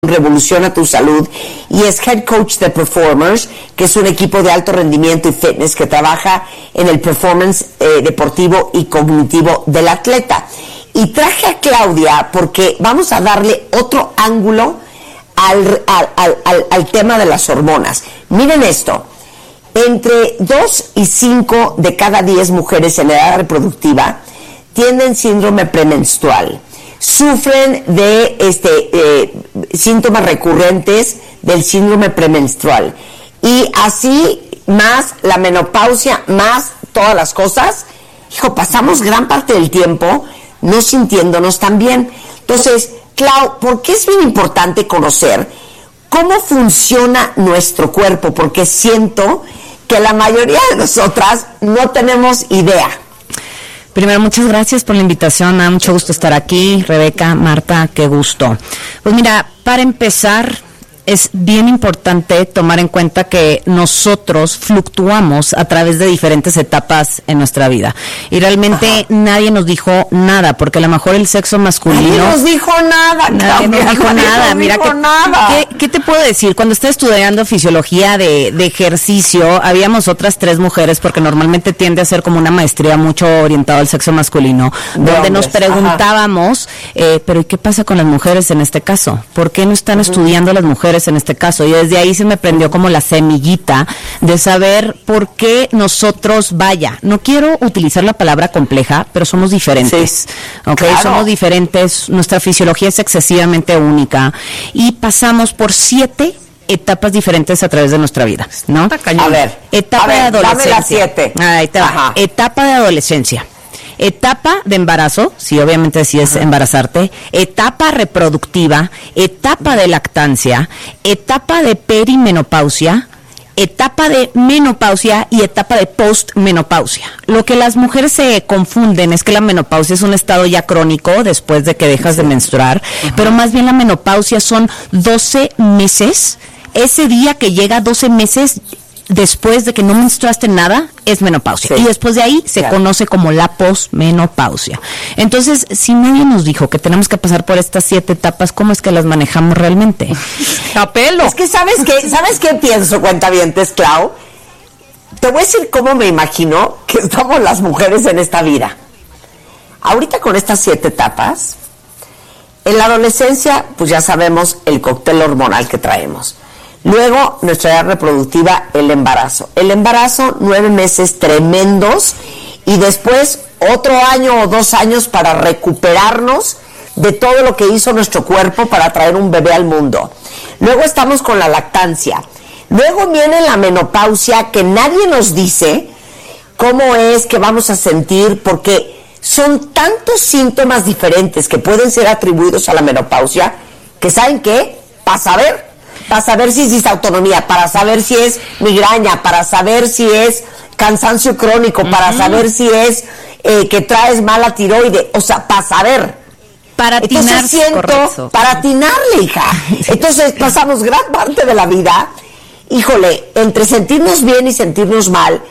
Revoluciona tu Salud y es Head Coach de Performers, que es un equipo de alto rendimiento y fitness que trabaja en el performance deportivo y cognitivo del atleta. Y traje a Claudia porque vamos a darle otro ángulo al tema de las hormonas. Miren esto, entre 2 y 5 de cada 10 mujeres en edad reproductiva tienen síndrome premenstrual. Sufren de síntomas recurrentes del síndrome premenstrual. Y así, más la menopausia, más todas las cosas, pasamos gran parte del tiempo no sintiéndonos tan bien. Entonces, Clau, ¿por qué es bien importante conocer cómo funciona nuestro cuerpo? Porque siento que la mayoría de nosotras no tenemos idea. Primero, muchas gracias por la invitación, me da mucho gusto estar aquí. Rebeca, Marta, qué gusto. Pues mira, para empezar, es bien importante tomar en cuenta que nosotros fluctuamos a través de diferentes etapas en nuestra vida. Y realmente nadie nos dijo nada, porque a lo mejor el sexo masculino... Nadie nos dijo nada, Nadie nos dijo nada. Mira, ¿qué te puedo decir? Cuando estaba estudiando fisiología de ejercicio, habíamos otras 3 mujeres, porque normalmente tiende a ser como una maestría mucho orientada al sexo masculino, donde nos preguntábamos, pero ¿y qué pasa con las mujeres en este caso? ¿Por qué no están estudiando las mujeres en este caso? Y desde ahí se me prendió como la semillita de saber por qué nosotros, no quiero utilizar la palabra compleja, pero somos diferentes, claro. Somos diferentes, nuestra fisiología es excesivamente única y pasamos por 7 etapas diferentes a través de nuestra vida, ¿no? A ver, etapa de adolescencia. Dame las 7. Ahí te va. Etapa de adolescencia. Etapa de embarazo, si obviamente decides embarazarte, etapa reproductiva, etapa de lactancia, etapa de perimenopausia, etapa de menopausia y etapa de postmenopausia. Lo que las mujeres se confunden es que la menopausia es un estado ya crónico después de que dejas de menstruar, pero más bien la menopausia son 12 meses. Ese día que llega 12 meses después de que no menstruaste nada, es menopausia. Y después de ahí se conoce como la posmenopausia. Entonces, si nadie nos dijo que tenemos que pasar por estas 7 etapas, ¿cómo es que las manejamos realmente? ¡A pelo! Es que, ¿sabes qué pienso, cuentavientes, Clau? Te voy a decir cómo me imagino que estamos las mujeres en esta vida. Ahorita con estas 7 etapas, en la adolescencia, pues ya sabemos el cóctel hormonal que traemos. Luego, nuestra edad reproductiva, el embarazo. El embarazo, 9 meses tremendos y después otro año o 2 años para recuperarnos de todo lo que hizo nuestro cuerpo para traer un bebé al mundo. Luego estamos con la lactancia. Luego viene la menopausia, que nadie nos dice cómo es que vamos a sentir, porque son tantos síntomas diferentes que pueden ser atribuidos a la menopausia, que ¿saben qué? Para saber si es disautonomía, para saber si es migraña, para saber si es cansancio crónico, para saber si es que traes mala tiroide, o sea, para saber. Para atinar, para atinarle, hija. Entonces pasamos gran parte de la vida, entre sentirnos bien y sentirnos mal,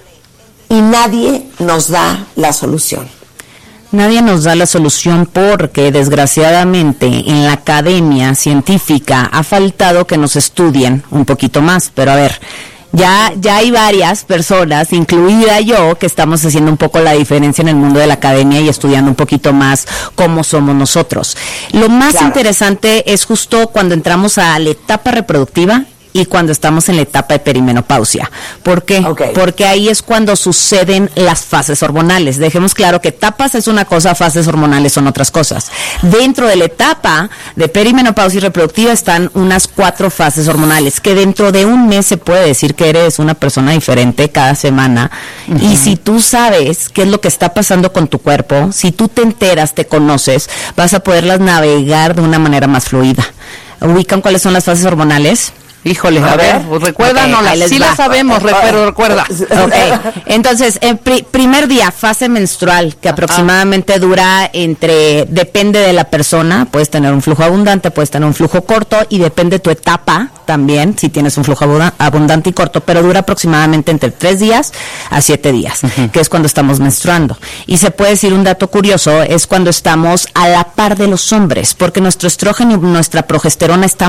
y nadie nos da la solución. Nadie nos da la solución porque, desgraciadamente, en la academia científica ha faltado que nos estudien un poquito más. Pero a ver, ya hay varias personas, incluida yo, que estamos haciendo un poco la diferencia en el mundo de la academia y estudiando un poquito más cómo somos nosotros. Lo más interesante es justo cuando entramos a la etapa reproductiva y cuando estamos en la etapa de perimenopausia. ¿Por qué? Porque ahí es cuando suceden las fases hormonales. Dejemos claro que etapas es una cosa, fases hormonales son otras cosas. Dentro de la etapa de perimenopausia y reproductiva están unas 4 fases hormonales, que dentro de un mes se puede decir que eres una persona diferente cada semana. Y si tú sabes qué es lo que está pasando con tu cuerpo, si tú te enteras, te conoces, vas a poderlas navegar de una manera más fluida. ¿Ubican cuáles son las fases hormonales? Híjole, a ver, pues recuérdanos, sí la sabemos, pero recuerda. Entonces, primer día, fase menstrual, que aproximadamente dura depende de la persona, puedes tener un flujo abundante, puedes tener un flujo corto, y depende de tu etapa también, si tienes un flujo abundante y corto, pero dura aproximadamente entre 3 días a 7 días, que es cuando estamos menstruando. Y se puede decir un dato curioso, es cuando estamos a la par de los hombres, porque nuestro estrógeno y nuestra progesterona están